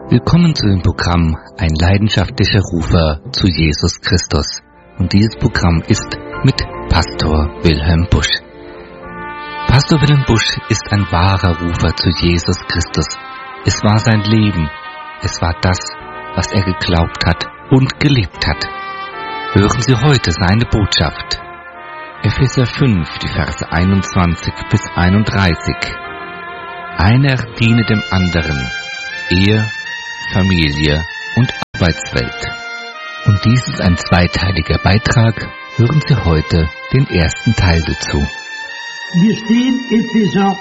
Willkommen zu dem Programm Ein leidenschaftlicher Rufer zu Jesus Christus. Und dieses Programm ist mit Pastor Wilhelm Busch. Pastor Wilhelm Busch ist ein wahrer Rufer zu Jesus Christus. Es war sein Leben. Es war das, was er geglaubt hat und gelebt hat. Hören Sie heute seine Botschaft. Epheser 5, die Verse 21 bis 31. Einer diene dem anderen, Ehe, Familie und Arbeitswelt. Und dies ist ein zweiteiliger Beitrag. Hören Sie heute den ersten Teil dazu. Wir stehen Epheser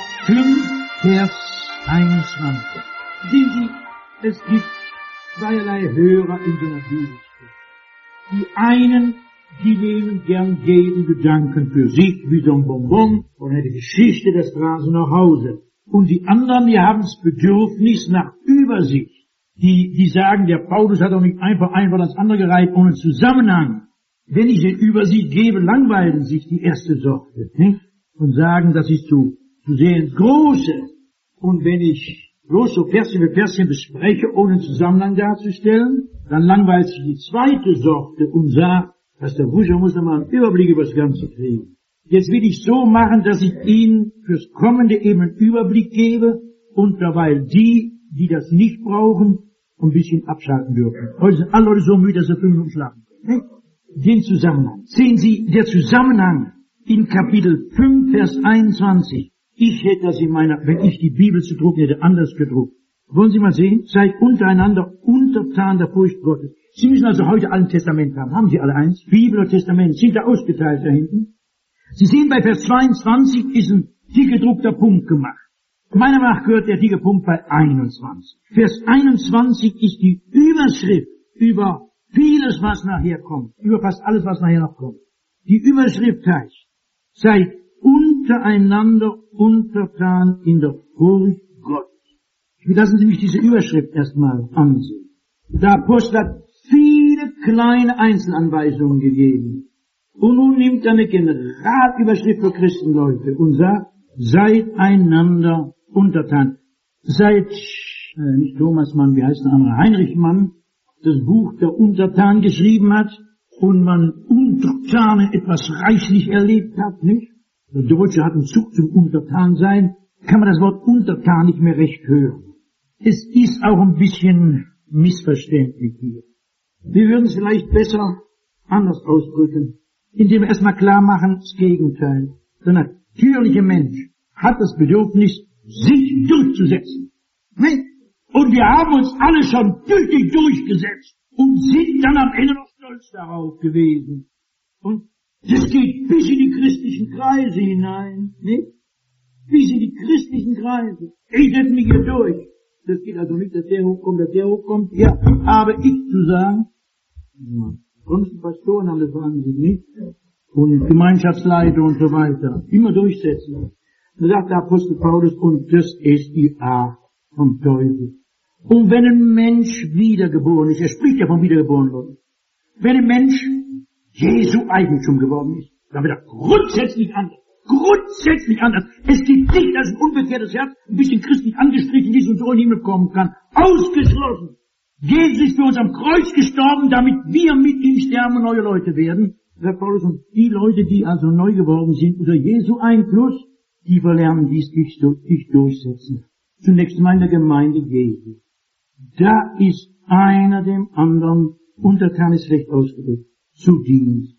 5, Vers 21. Sehen Sie, es gibt zweierlei Hörer in so einer Bibelschrift. Die einen, die nehmen gern jeden Gedanken für sich, wie so ein Bonbon oder eine Geschichte, das tragen sie nach Hause. Und die anderen, die haben das Bedürfnis nach Übersicht. Die sagen, der Paulus hat doch nicht einfach das andere gereiht ohne Zusammenhang. Wenn ich eine Übersicht gebe, langweilen sich die erste Sorte, nicht? Und sagen, das ist zu sehr ins Große. Und wenn ich bloß so Verschen für Verschen bespreche, ohne Zusammenhang darzustellen, dann langweilt sich die zweite Sorte und sagt, dass der Buscher muss noch mal einen Überblick über das Ganze kriegen. Jetzt will ich so machen, dass ich Ihnen fürs Kommende eben einen Überblick gebe und dabei die das nicht brauchen, ein bisschen abschalten dürfen. Heute sind alle Leute so müde, dass sie 5 Minuten schlafen können. Den Zusammenhang. Sehen Sie, der Zusammenhang in Kapitel 5, Vers 21. Ich hätte das wenn ich die Bibel zu drucken hätte, anders gedruckt. Wollen Sie mal sehen? Seid untereinander untertan der Furcht Gottes. Sie müssen also heute alle ein Testament haben. Haben Sie alle eins? Bibel und Testament sind da ausgeteilt da hinten. Sie sehen, bei Vers 22 ist ein dick gedruckter Punkt gemacht. Meiner Meinung nach gehört der dicke Punkt bei 21. Vers 21 ist die Überschrift über vieles, was nachher kommt. Über fast alles, was nachher noch kommt. Die Überschrift heißt, seid untereinander untertan in der Furcht Gottes. Lassen Sie mich diese Überschrift erstmal ansehen. Der Apostel hat viele kleine Einzelanweisungen gegeben. Und nun nimmt er eine Generalüberschrift für Christenleute und sagt, seid einander untertan. Seit, nicht Thomas Mann, wie heißt der andere, Heinrich Mann, das Buch der Untertan geschrieben hat und man Untertane etwas reichlich erlebt hat, nicht? Der Deutsche hat einen Zug zum Untertan sein, kann man das Wort Untertan nicht mehr recht hören. Es ist auch ein bisschen missverständlich hier. Wir würden es vielleicht besser anders ausdrücken, indem wir erstmal klar machen, das Gegenteil. Der natürliche Mensch hat das Bedürfnis, sich durchzusetzen. Nicht? Und wir haben uns alle schon tüchtig durchgesetzt und sind dann am Ende noch stolz darauf gewesen. Und das geht bis in die christlichen Kreise hinein. Nicht? Bis in die christlichen Kreise. Ich setze mich hier durch. Das geht also nicht, dass der hochkommt. Ja, aber ich zu sagen, sonst Pastoren haben das sagen sie nicht. Und Gemeinschaftsleiter und so weiter. Immer durchsetzen. Da sagt der Apostel Paulus, und das ist die Art vom Teufel. Und wenn ein Mensch wiedergeboren ist, er spricht ja von wiedergeboren worden, wenn ein Mensch Jesu Eigentum geworden ist, dann wird er grundsätzlich anders. Grundsätzlich anders. Es gibt nicht, dass ein unbekehrtes Herz ein bisschen christlich angestrichen ist und so in den Himmel kommen kann. Ausgeschlossen. Jesus ist für uns am Kreuz gestorben, damit wir mit ihm sterben und neue Leute werden. Sagt Paulus, und die Leute, die also neu geworden sind unter Jesu Einfluss, die verlernen dies nicht durchsetzen. Zunächst mal in der Gemeinde Jesu. Da ist einer dem anderen, untertan ist schlecht ausgedrückt, zu Dienst.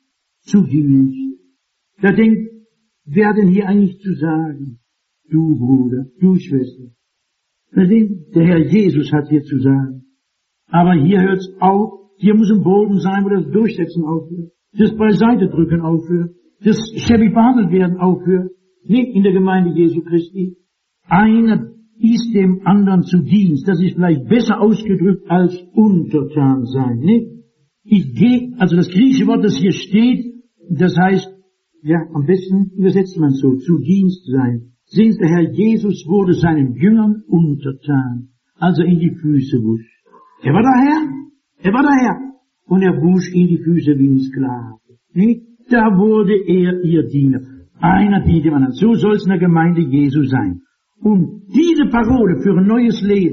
Da denkt, wer hat denn hier eigentlich zu sagen? Du Bruder, du Schwester. Der Herr Jesus hat hier zu sagen. Aber hier hört's auf, hier muss ein Boden sein, wo das Durchsetzen aufhört, das Beiseite drücken aufhört, das schäbig behandelt werden aufhört. Nicht in der Gemeinde Jesu Christi. Einer ist dem anderen zu Dienst. Das ist vielleicht besser ausgedrückt als untertan sein, nicht? Also das griechische Wort, das hier steht, das heißt, ja, am besten übersetzt man es so, zu Dienst sein. Sehen Sie, der Herr Jesus wurde seinen Jüngern untertan, als er in die Füße wusch. Er war der Herr. Und er wusch in die Füße wie ein Sklave. Nicht? Da wurde er ihr Diener. Einer dient dem anderen. So soll es in der Gemeinde Jesu sein. Und diese Parole für ein neues Leben,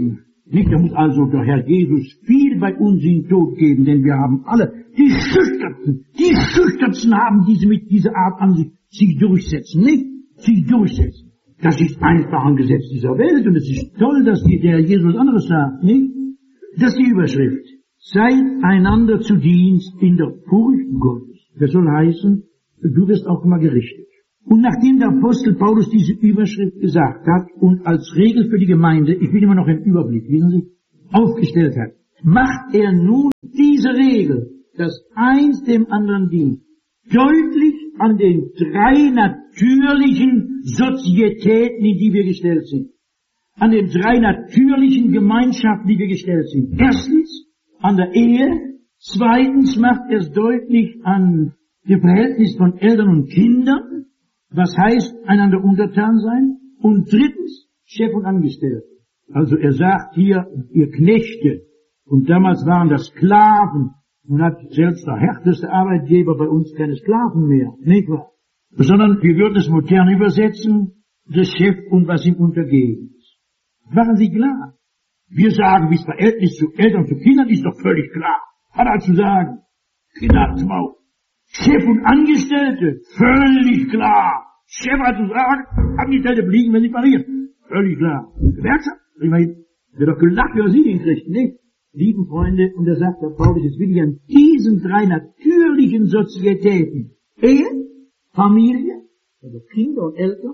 Nicht, da muss also der Herr Jesus viel bei uns in Tod geben, denn wir haben alle die Schüchternsten haben diese mit dieser Art an sich durchsetzen, nicht? Sich durchsetzen. Das ist einfach ein Gesetz dieser Welt und es ist toll, dass der Jesus anderes sagt, nicht? Das ist die Überschrift. Seid einander zu Dienst in der Furcht Gottes. Das soll heißen, du wirst auch mal gerichtet. Und nachdem der Apostel Paulus diese Überschrift gesagt hat und als Regel für die Gemeinde, ich bin immer noch im Überblick, wissen Sie, aufgestellt hat, macht er nun diese Regel, dass eins dem anderen dient, deutlich an den drei natürlichen Sozietäten, in die wir gestellt sind. An den drei natürlichen Gemeinschaften, die wir gestellt sind. Erstens an der Ehe, zweitens macht er es deutlich an dem Verhältnis von Eltern und Kindern, was heißt einander untertan sein, und drittens Chef und Angestellte. Also er sagt hier, ihr Knechte, und damals waren das Sklaven, und hat selbst der härteste Arbeitgeber bei uns keine Sklaven mehr, nicht wahr? Sondern wir würden es modern übersetzen, der Chef und was ihm untergeben ist. Machen Sie klar. Wir sagen, wie das Verhältnis zu Eltern und zu Kindern ist doch völlig klar. Hat er zu sagen. Kinder zum Maul. Chef und Angestellte, völlig klar. Chef hat zu sagen, Angestellte fliegen, wenn sie parieren. Völlig klar. Gewerkschaft, wird doch gelacht, wer sie hinkriegt, nicht? Lieben Freunde, und da sagt der Paulus, jetzt will ich an diesen drei natürlichen Sozietäten, Ehe, Familie, also Kinder und Eltern,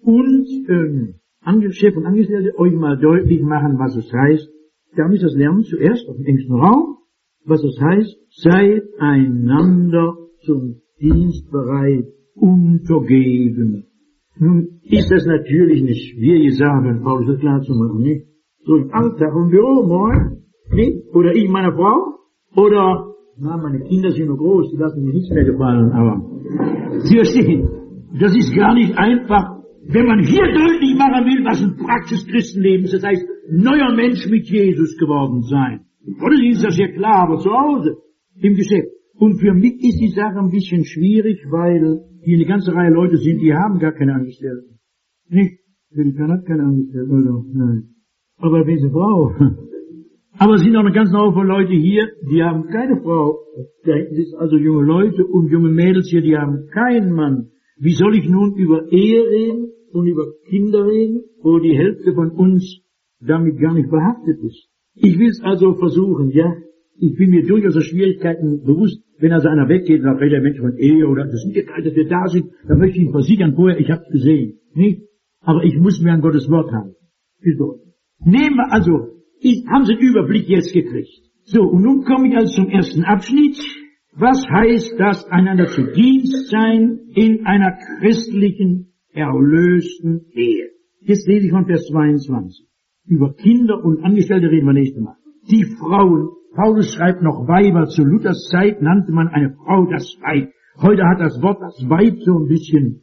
und Chef und Angestellte, euch mal deutlich machen, was es heißt. Da müsst ihr das lernen, zuerst auf dem engsten Raum, was es heißt, seid einander zum Dienst bereit, untergeben. Nun ist das natürlich eine schwierige Sache, wenn Paulus das klar zu machen, nicht? So im Alltag im Büro, moin, nicht? Oder ich meiner Frau, oder, meine Kinder sind noch groß, die lassen mir nichts mehr gefallen, aber, Sie verstehen, das ist gar nicht einfach, wenn man hier deutlich machen will, was ein praktisches Christenleben ist, das heißt, neuer Mensch mit Jesus geworden sein. Im Gottesdienst ist das ja klar, aber zu Hause, im Geschäft. Und für mich ist die Sache ein bisschen schwierig, weil hier eine ganze Reihe Leute sind, die haben gar keine Angestellten. Nicht? Philippern hat keine Angestellten, oder? Nein. Aber wer ist eine Frau? Aber es sind auch eine ganze Reihe von Leute hier, die haben keine Frau. Da sind also junge Leute und junge Mädels hier, die haben keinen Mann. Wie soll ich nun über Ehe reden und über Kinder reden, wo die Hälfte von uns damit gar nicht behaftet ist? Ich will es also versuchen, ja. Ich bin mir durchaus der Schwierigkeiten bewusst, wenn also einer weggeht, sagt, der Mensch von Ehe oder das sind jetzt, dass wir da sind, dann möchte ich ihn versichern vorher, ich habe es gesehen, nicht? Aber ich muss mir an Gottes Wort halten. Nehmen wir also, haben Sie den Überblick jetzt gekriegt. So, und nun komme ich also zum ersten Abschnitt. Was heißt das, einander zu Dienst sein in einer christlichen, erlösten Ehe? Jetzt lese ich von Vers 22. Über Kinder und Angestellte reden wir nächstes Mal. Die Frauen, Paulus schreibt noch Weiber, zu Luthers Zeit nannte man eine Frau das Weib. Heute hat das Wort das Weib so ein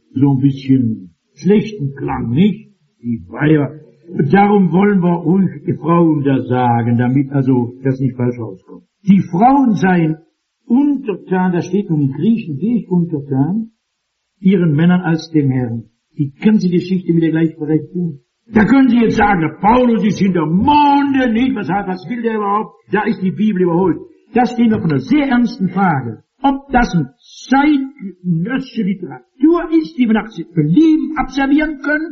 bisschen schlechten Klang, nicht? Die Weiber. Darum wollen wir ruhig die Frauen da sagen, damit also das nicht falsch rauskommt. Die Frauen seien untertan, da steht nun im Griechen, wirklich untertan, ihren Männern als dem Herrn. Die ganze Geschichte mit der Gleichberechtigung. Da können Sie jetzt sagen, der Paulus ist hinter Monde, nicht? Was will der überhaupt? Da ist die Bibel überholt. Da stehen wir von einer sehr ernsten Frage. Ob das eine zeitgenössische Literatur ist, die wir nach Belieben abservieren können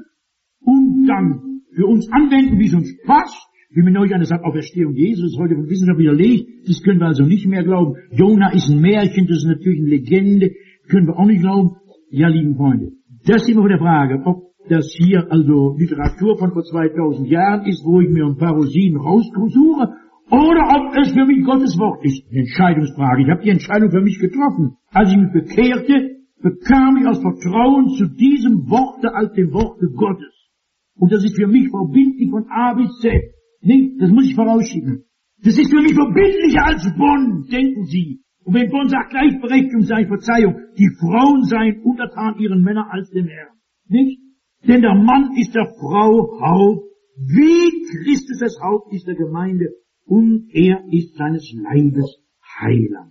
und dann für uns anwenden, wie es uns passt. Wie mir neulich einer sagt, Auferstehung Jesus ist heute von Wissenschaft widerlegt. Das können wir also nicht mehr glauben. Jona ist ein Märchen, das ist natürlich eine Legende. Können wir auch nicht glauben. Ja, lieben Freunde, das ist immer von der Frage, ob das hier also Literatur von vor 2000 Jahren ist, wo ich mir ein paar Rosinen raussuche, oder ob es für mich Gottes Wort ist. Eine Entscheidungsfrage. Ich habe die Entscheidung für mich getroffen. Als ich mich bekehrte, bekam ich aus Vertrauen zu diesem Worte als dem Worte Gottes. Und das ist für mich verbindlich von A bis Z. Nicht? Das muss ich vorausschicken. Das ist für mich verbindlicher als Bonn, denken Sie. Und wenn Bonn sagt, Gleichberechtigung sei Verzeihung, die Frauen seien untertan ihren Männern als dem Herrn. Nicht? Denn der Mann ist der Frau Haupt, wie Christus das Haupt ist der Gemeinde, und er ist seines Leibes Heiland.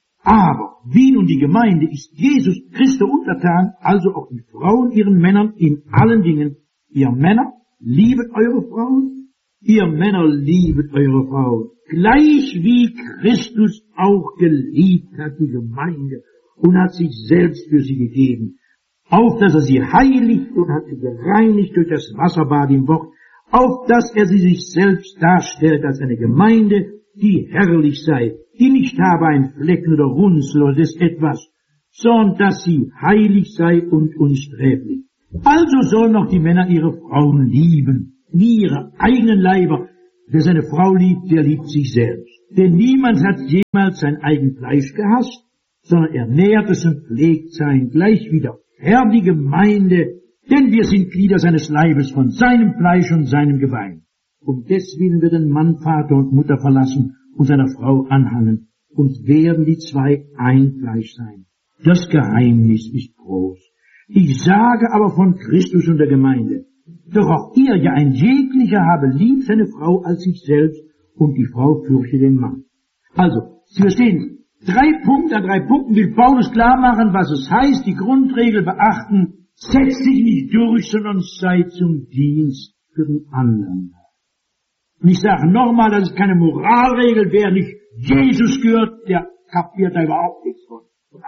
Aber wie nun die Gemeinde ist Jesus Christus untertan, also auch die Frauen ihren Männern in allen Dingen. Ihr Männer, liebet eure Frauen, Ihr Männer liebet eure Frauen, gleich wie Christus auch geliebt hat die Gemeinde und hat sich selbst für sie gegeben, auf dass er sie heiligt und hat sie gereinigt durch das Wasserbad im Wort, auf dass er sie sich selbst darstellt als eine Gemeinde, die herrlich sei, die nicht habe ein Flecken oder Runzel oder des etwas, sondern dass sie heilig sei und unsträflich. Also sollen auch die Männer ihre Frauen lieben, wie ihre eigenen Leiber. Wer seine Frau liebt, der liebt sich selbst. Denn niemand hat jemals sein eigen Fleisch gehasst, sondern er nährt es und pflegt sein, gleich wie der Herr die Gemeinde, denn wir sind Glieder seines Leibes von seinem Fleisch und seinem Gebein. Und deswegen wird ein Mann Vater und Mutter verlassen und seiner Frau anhangen, und werden die zwei ein Fleisch sein. Das Geheimnis ist groß. Ich sage aber von Christus und der Gemeinde. Doch auch ihr, ja ein jeglicher, habe lieb seine Frau als sich selbst, und die Frau fürchte den Mann. Also, Sie verstehen, an 3 Punkten will Paulus klar machen, was es heißt, die Grundregel beachten, setz dich nicht durch, sondern sei zum Dienst für den anderen. Und ich sage nochmal, das ist keine Moralregel, wer nicht Jesus gehört, der kapiert da überhaupt nichts von.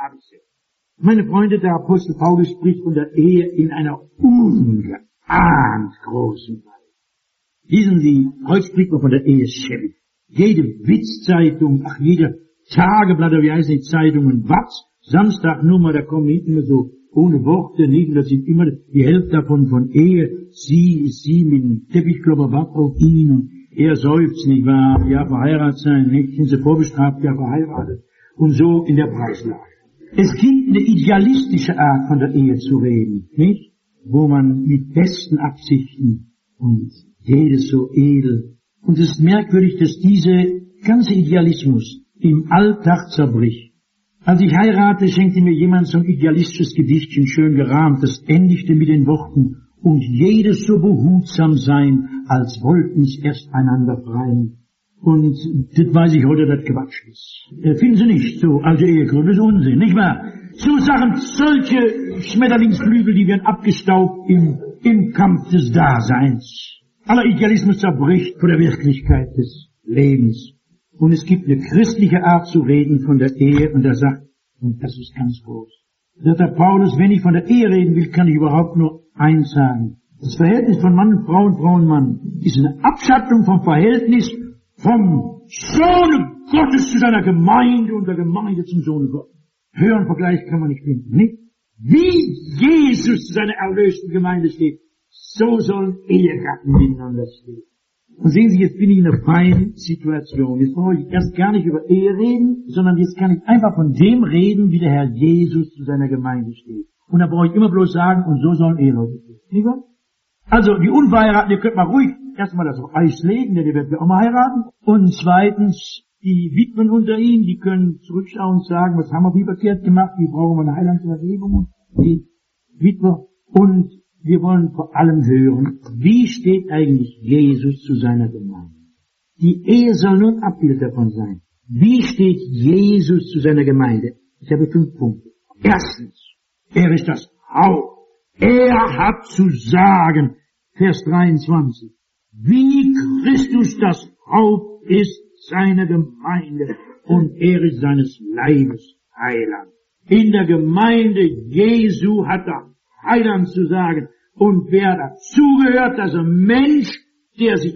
Meine Freunde, der Apostel Paulus spricht von der Ehe in einer ungeahnt großen Weise. Wissen Sie, heute spricht man von der Ehe Schimpf. Jede Witzzeitung, jeder Tageblatt, wie heißen die Zeitungen, was? Samstagnummer, da kommen hinten immer so ohne Worte, nicht? Und das sind immer die Hälfte davon von Ehe. Sie mit dem Teppichklopper wartet auf ihn und er seufzt, nicht wahr? Ja, verheiratet sein, nicht? Sind sie vorbestraft, ja, verheiratet. Und so in der Preislage. Es gibt eine idealistische Art von der Ehe zu reden, nicht? Wo man mit besten Absichten und jedes so edel. Und es ist merkwürdig, dass dieser ganze Idealismus im Alltag zerbricht. Als ich heiratete, schenkte mir jemand so ein idealistisches Gedichtchen, schön gerahmt, das endigte mit den Worten, und jedes so behutsam sein, als wollten's erst einander freien. Und das weiß ich heute, das Quatsch ist. Finden Sie nicht so, alte Ehegründe, das ist Unsinn, nicht wahr? So Sachen, solche Schmetterlingsflügel, die werden abgestaubt im Kampf des Daseins. Aller Idealismus zerbricht vor der Wirklichkeit des Lebens. Und es gibt eine christliche Art zu reden von der Ehe, und er sagt, und das ist ganz groß. Sagt der Paulus, wenn ich von der Ehe reden will, kann ich überhaupt nur eins sagen. Das Verhältnis von Mann und Frau und Frau und Mann ist eine Abschattung vom Verhältnis vom Sohne Gottes zu seiner Gemeinde und der Gemeinde zum Sohne Gottes. Höheren Vergleich kann man nicht finden, nicht? Wie Jesus zu seiner erlösten Gemeinde steht, so sollen Ehegatten miteinander stehen. Und sehen Sie, jetzt bin ich in einer feinen Situation. Jetzt brauche ich erst gar nicht über Ehe reden, sondern jetzt kann ich einfach von dem reden, wie der Herr Jesus zu seiner Gemeinde steht. Und da brauche ich immer bloß sagen, und so sollen Eheleute stehen. Nicht wahr? Also, die Unverheirateten, ihr könnt mal ruhig erstmal das auf Eis legen, denn ihr werdet ja auch mal heiraten. Und zweitens, die Witwen unter ihnen, die können zurückschauen und sagen, was haben wir wie verkehrt gemacht, wie brauchen wir eine Heilandsvergebung, die Witwer. Und wir wollen vor allem hören, wie steht eigentlich Jesus zu seiner Gemeinde? Die Ehe soll nur ein Abbild davon sein. Wie steht Jesus zu seiner Gemeinde? Ich habe 5 Punkte. Erstens, er ist das Haupt. Er hat zu sagen, Vers 23, wie Christus das Haupt ist seiner Gemeinde und er ist seines Leibes Heiland. In der Gemeinde Jesu hat er Heiland zu sagen. Und wer dazugehört, das ist ein Mensch, der sich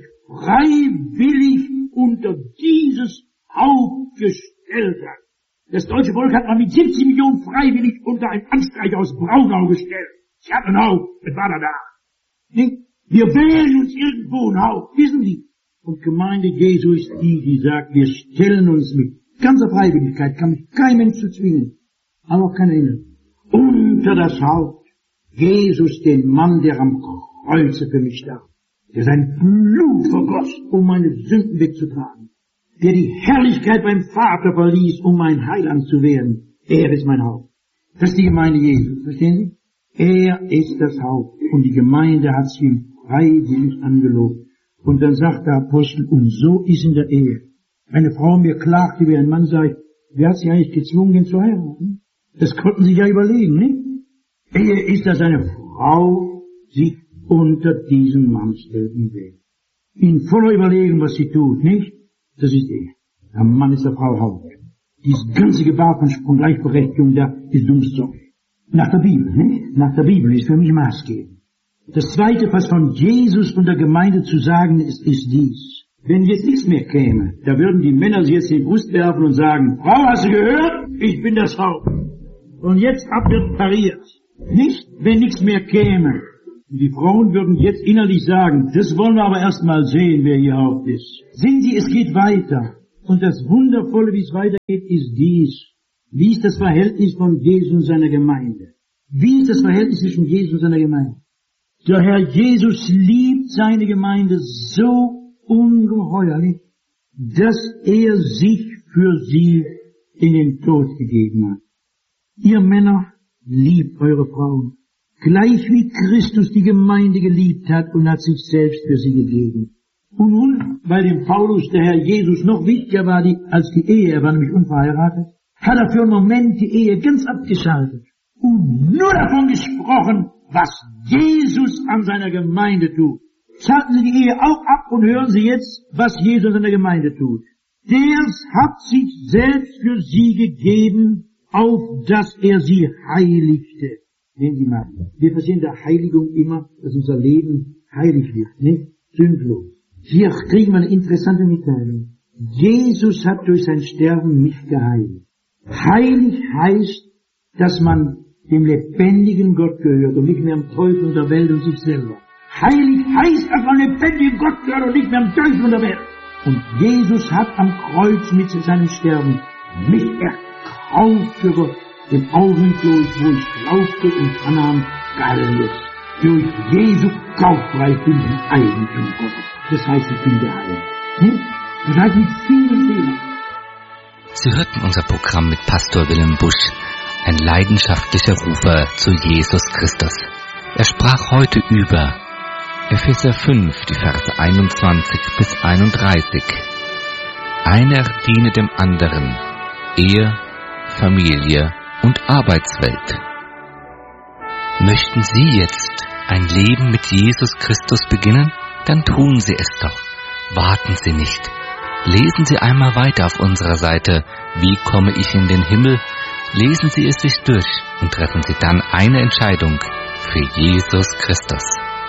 freiwillig unter dieses Haupt gestellt hat. Das deutsche Volk hat man mit 70 Millionen freiwillig unter einen Anstreich aus Braunau gestellt. Ich hatte ein Haupt, das war da. Nicht? Wir wählen uns irgendwo ein Haupt, wissen Sie? Und Gemeinde Jesu ist die sagt, wir stellen uns mit ganzer Freiwilligkeit, kann mich kein Mensch zu zwingen, aber auch kein Engel, unter das Haupt. Jesus, den Mann, der am Kreuze für mich starb, der sein Blut vergoss, um meine Sünden wegzutragen, der die Herrlichkeit beim Vater verließ, um mein Heiland zu werden. Er ist mein Haupt. Das ist die Gemeinde Jesu, verstehen Sie? Er ist das Haupt und die Gemeinde hat es ihm freiwillig angelobt. Und dann sagt der Apostel, und so ist in der Ehe. Eine Frau mir klagt über ihren Mann, sagt, wer hat sie eigentlich gezwungen, ihn zu heiraten? Das konnten sie ja überlegen, nicht? Ehe ist, dass eine Frau sich unter diesen Mann stellen will. in voller Überlegung, was sie tut, nicht? Das ist der Mann ist der Frau Haupt. Dieses ganze Gebar von Gleichberechtigung da ist dummes Zeug. Nach der Bibel, nicht? Nach der Bibel ist für mich maßgebend. Das Zweite, was von Jesus und der Gemeinde zu sagen ist, ist dies. Wenn jetzt nichts mehr käme, da würden die Männer sich jetzt in die Brust werfen und sagen, Frau, hast du gehört? Ich bin das Haupt. Und jetzt ab wird pariert. Nicht, wenn nichts mehr käme. Die Frauen würden jetzt innerlich sagen, das wollen wir aber erst mal sehen, wer hier Haupt ist. Sehen Sie, es geht weiter. Und das Wundervolle, wie es weitergeht, ist dies. Wie ist das Verhältnis von Jesus und seiner Gemeinde? Wie ist das Verhältnis zwischen Jesus und seiner Gemeinde? Der Herr Jesus liebt seine Gemeinde so ungeheuerlich, dass er sich für sie in den Tod gegeben hat. Ihr Männer, liebt eure Frauen, gleich wie Christus die Gemeinde geliebt hat und hat sich selbst für sie gegeben. Und nun, weil dem Paulus der Herr Jesus noch wichtiger war als die Ehe, er war nämlich unverheiratet, hat er für einen Moment die Ehe ganz abgeschaltet und nur davon gesprochen, was Jesus an seiner Gemeinde tut. Schalten Sie die Ehe auch ab und hören Sie jetzt, was Jesus an seiner Gemeinde tut. Der hat sich selbst für sie gegeben, auf dass er sie heiligte. Nehmen Sie mal, wir verstehen der Heiligung immer, dass unser Leben heilig wird, nicht sündlos. Hier kriegen wir eine interessante Mitteilung. Jesus hat durch sein Sterben mich geheiligt. Heilig heißt, dass man dem lebendigen Gott gehört und nicht mehr am Teufel und der Welt und sich selber. Heilig heißt, dass man lebendigen Gott gehört und nicht mehr am Teufel und der Welt. Und Jesus hat am Kreuz mit seinem Sterben mich erkauft für Gott. Im Augenblick, wo ich glaubte in Kanaan Galiläa. Durch Jesu Kaufpreis bin ich ein Eigentum Gottes. Das heißt, ich bin geheiligt. Das heißt, mit vielen Fehlern. Sie hörten unser Programm mit Pastor Wilhelm Busch, ein leidenschaftlicher Rufer zu Jesus Christus. Er sprach heute über Epheser 5, die Verse 21 bis 31. Einer diene dem anderen, Ehe, Familie und Arbeitswelt. Möchten Sie jetzt ein Leben mit Jesus Christus beginnen? Dann tun Sie es doch. Warten Sie nicht. Lesen Sie einmal weiter auf unserer Seite Wie komme ich in den Himmel? Lesen Sie es sich durch und treffen Sie dann eine Entscheidung für Jesus Christus.